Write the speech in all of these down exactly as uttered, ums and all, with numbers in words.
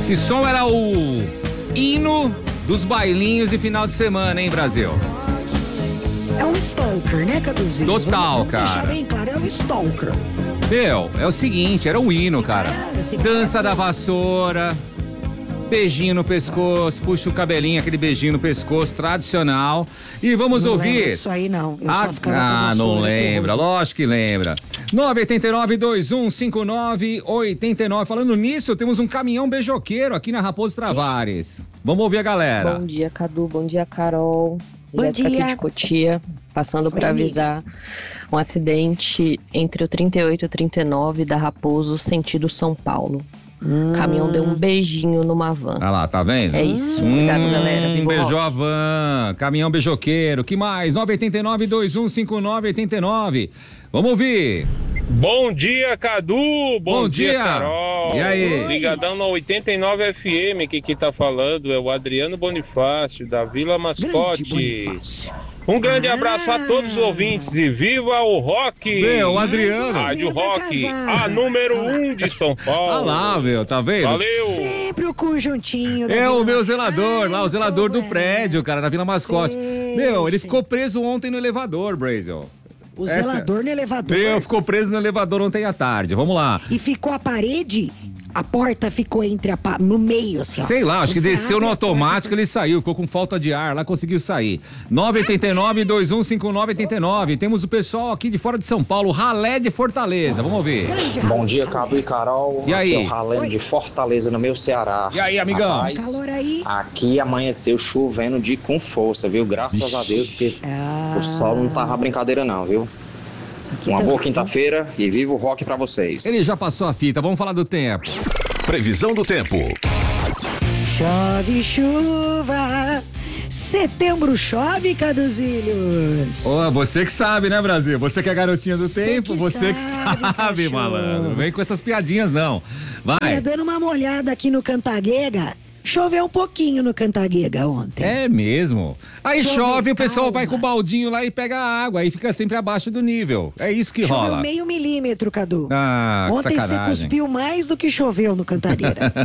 Esse som era o hino dos bailinhos de final de semana, hein, Brasil? É um stalker, né, Caduzinho? Total, vamos, vamos cara. Deixar bem claro, é um stalker. Meu, é o seguinte, era o hino, Esse cara. cara, esse Dança cara- da vassoura, beijinho no pescoço, puxa o cabelinho, aquele beijinho no pescoço tradicional. E vamos Não ouvir. lembro disso aí, não. Eu ah, só ficava ah, com não vassoura, que lembra, horror. lógico que lembra. nove oito nove, dois um cinco nove, oito nove. Falando nisso, temos um caminhão beijoqueiro aqui na Raposo Travares. Vamos ouvir a galera. Bom dia, Cadu. Bom dia, Carol. Bom Jéssica dia. aqui de Cotia, passando para amiga. avisar um acidente entre o trinta e oito e o trinta e nove da Raposo, sentido São Paulo. Hum. O caminhão deu um beijinho numa van. Olha lá, tá vendo? É isso. Cuidado, galera. Viva o Beijou rock. a van, caminhão beijoqueiro. Que mais? nove oito nove, dois um cinco nove, oito nove. Vamos ouvir. Bom dia, Cadu. Bom, Bom dia. Carol. E aí? Ligadão na oitenta e nove F M, que quem tá falando é o Adriano Bonifácio, da Vila Grande Mascote. Bonifácio. Um grande Ah. abraço a todos os ouvintes e viva o rock! Meu, o Adriano. Rádio Vida Rock, casada. a número um de São Paulo. Olha lá, meu, tá vendo? Valeu! Sempre o conjuntinho. da É o Vila meu Mas- zelador, lá, o Ai, zelador do então é. prédio, cara, da Vila Mascote. Sei, Meu, ele sei. ficou preso ontem no elevador, Brazel. O Essa- zelador no elevador. Meu, ficou preso no elevador ontem à tarde. Vamos lá. E ficou a parede, a porta ficou entre a pa... no meio, assim, ó. Sei lá, acho que Quando você desceu abre no a porta, automático, ele saiu, ficou com falta de ar, lá conseguiu sair. nove oito nove, dois um cinco nove, oito nove. Temos o pessoal aqui de fora de São Paulo, Ralé de Fortaleza. Vamos ouvir. grande Bom dia, ralo. Cadu e Carol. E aí? Aqui é o Raleno de Fortaleza, no meu Ceará. E aí, amigão? Rapaz, Calor aí. aqui amanheceu chovendo de com força, viu? Graças a Deus, porque Ah. o sol não tava brincadeira não, viu? Aqui Uma também. boa quinta-feira e viva o rock pra vocês. Ele já passou a fita, vamos falar do tempo. Previsão do tempo. Chove chuva. Setembro chove, Caduzilhos. Ô, você que sabe, né, Brasil? Você que é garotinha do Você tempo, que você que sabe, sabe, cachorro. malandro. Não vem com essas piadinhas, não. Olha, Vai. dando uma olhada aqui no Cantaguega, choveu um pouquinho no Cantaguega ontem. É mesmo. Aí Chove, chove, o pessoal calma. vai com o baldinho lá e pega a água, aí fica sempre abaixo do nível. É isso que Choveu rola. meio milímetro, Cadu. Ah, que Ontem você sacanagem. cuspiu mais do que choveu no Cantareira.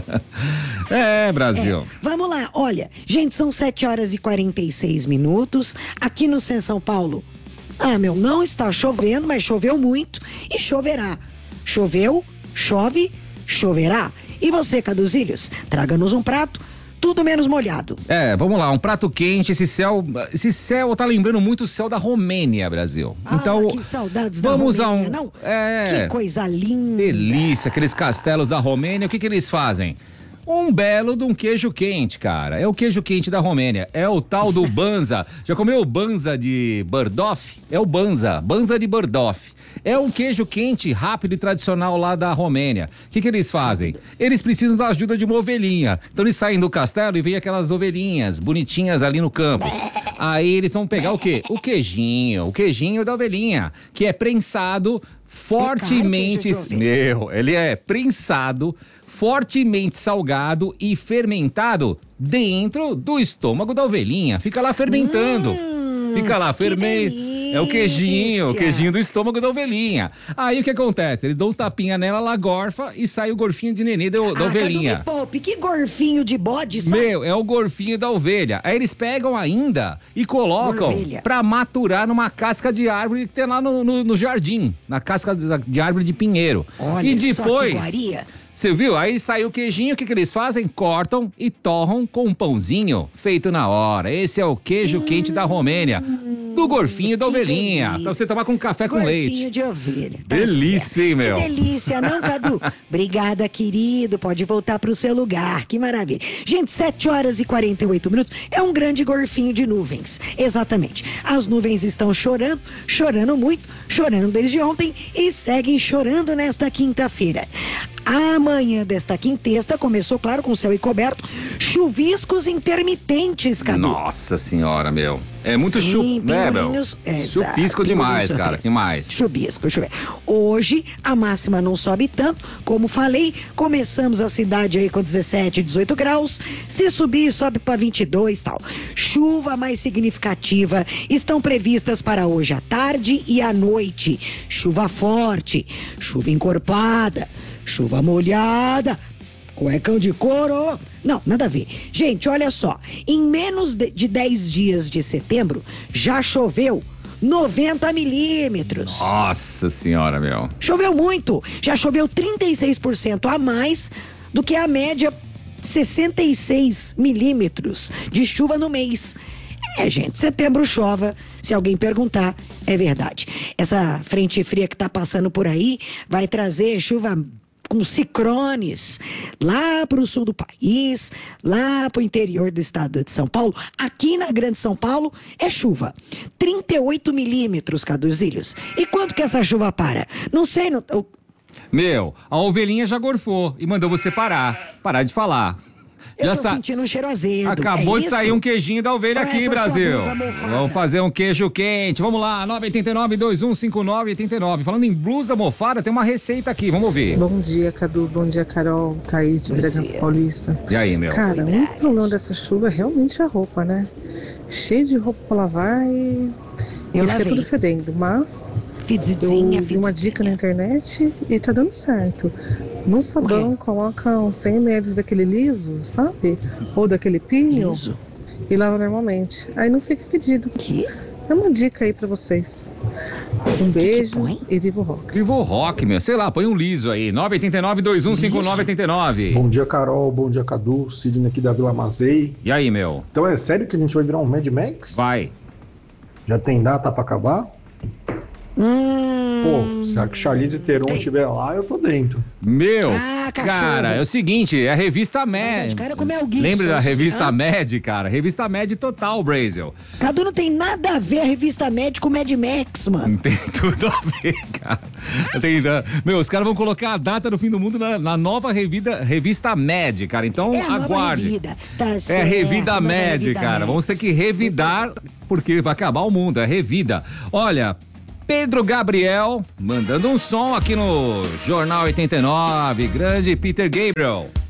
É, Brasil. É, vamos lá, olha, gente, são sete horas e quarenta e seis minutos aqui no Centro São Paulo. Ah, meu, não está chovendo, mas choveu muito e choverá. Choveu, chove, choverá. E você, Caduzilhos, traga-nos um prato, tudo menos molhado. É, vamos lá, um prato quente, esse céu, esse céu tá lembrando muito o céu da Romênia, Brasil. Então, ah, que saudades vamos da a um, Romênia, não? é, Que coisa linda. delícia, aqueles castelos da Romênia, o que que eles fazem? Um belo de um queijo quente, cara. É o queijo quente da Romênia. É o tal do banza. Já comeu o banza de Burdov? É o banza. Banza de Burdov. É um queijo quente, rápido e tradicional lá da Romênia. O que que eles fazem? Eles precisam da ajuda de uma ovelhinha. Então eles saem do castelo e vêm aquelas ovelhinhas bonitinhas ali no campo. Aí eles vão pegar o quê? O queijinho. O queijinho da ovelhinha, que é prensado fortemente. É caro o queijo de ovelha. Meu, ele é prensado, fortemente salgado e fermentado dentro do estômago da ovelhinha. Fica lá fermentando. Fica lá, que fermento. É o queijinho, o delícia. queijinho do estômago da ovelhinha. Aí o que acontece? Eles dão um tapinha nela, ela gorfa e sai o gorfinho de nenê da, da Ah, ovelhinha. Cadu, me poupe, que gorfinho de bode, sabe? Meu, é o gorfinho da ovelha. Aí eles pegam ainda e colocam Gorvelha. pra maturar numa casca de árvore que tem lá no, no, no jardim, na casca de, de árvore de pinheiro. Olha e só que depois, iguaria. você viu? Aí sai o queijinho, o que, que eles fazem? Cortam e torram com um pãozinho feito na hora. Esse é o queijo quente da Romênia, do gorfinho da que ovelhinha. delícia. Pra você tomar com café com Gorfinho leite. de ovelha. Tá Delícia, certo. hein, meu? Que delícia, não, Cadu? Obrigada, querido. Pode voltar pro seu lugar. Que maravilha. Gente, sete horas e quarenta e oito minutos é um grande gorfinho de nuvens. Exatamente. As nuvens estão chorando, chorando muito, chorando desde ontem e seguem chorando nesta quinta-feira. Amanhã desta quinta começou, claro, com céu encoberto, chuviscos intermitentes, Cadu. Nossa senhora, meu. É muito Sim, chu... né, meu? pingolinhos, exato, Chupisco demais, pingolinhos cara. surpresa. Que mais? Chubisco, chuvisco. Hoje a máxima não sobe tanto, como falei, começamos a cidade aí com dezessete, dezoito graus, se subir sobe para vinte e dois, tal. Chuva mais significativa estão previstas para hoje à tarde e à noite. Chuva forte, chuva encorpada, chuva molhada. Cuecão de couro. Não, nada a ver. Gente, olha só. Em menos de, de dez dias de setembro, já choveu noventa milímetros. Nossa senhora, meu. Choveu muito. Já choveu trinta e seis por cento a mais do que a média sessenta e seis milímetros de chuva no mês. É, gente, setembro chova. Se alguém perguntar, é verdade. Essa frente fria que tá passando por aí vai trazer chuva com ciclones lá para o sul do país, lá para o interior do estado de São Paulo. Aqui na Grande São Paulo é chuva. trinta e oito milímetros, Caduzilhos. E quando que essa chuva para? Não sei. Não, eu... Meu, a ovelhinha já gorfou e mandou você parar. Parar de falar. Eu Já tô sa... sentindo um cheiro azedo. Acabou é de isso? sair um queijinho da ovelha Olha aqui, essa Brasil. sua blusa mofada. Vamos fazer um queijo quente. Vamos lá, nove oito nove, dois um cinco nove oito nove. Falando em blusa mofada, tem uma receita aqui, vamos ouvir. Bom dia, Cadu. Bom dia, Carol. Thaís de Bom Bragança dia. Paulista. E aí, meu? Cara, o único problema dessa chuva é realmente a roupa, né? Cheio de roupa pra lavar e, Eu e fica lavei. tudo fedendo. Mas eu Fididinha, vi uma dica na internet e tá dando certo. No sabão, coloca uns cem mililitros daquele liso, sabe? Ou daquele pinho. Liso? E lava normalmente. Aí não fica fedido. Que? É uma dica aí pra vocês. Um beijo põe? e viva o rock. Vivo Rock, meu. Sei lá, põe um liso aí. nove oito nove, dois um cinco nove oito nove. Bom dia, Carol. Bom dia, Cadu. Sidney aqui da Vila Mazei. E aí, meu? Então é sério que a gente vai virar um Mad Max? Vai. Já tem data pra acabar? Hum. Pô, se a Charlize Theron Tem. estiver lá, eu tô dentro. Meu, Ah, cachorro. cara, é o seguinte, é a revista vai dar Mad. de cara com o Mel Gibson, Lembra da isso, revista ah? Mad, cara? Revista Mad total, Brasil. Cadu, não tem nada a ver a revista médica com Mad Max, mano. Tem tudo a ver, cara. Tem, né? Meu, os caras vão colocar a data do fim do mundo na, na nova revida, revista Mad, cara. Então É a nova aguarde. revida. Tá É a certo, revida nova Mad, revida cara. Mad. Vamos ter que revidar, porque vai acabar o mundo. É revida. Olha, Pedro Gabriel mandando um som aqui no Jornal oitenta e nove. Grande Peter Gabriel.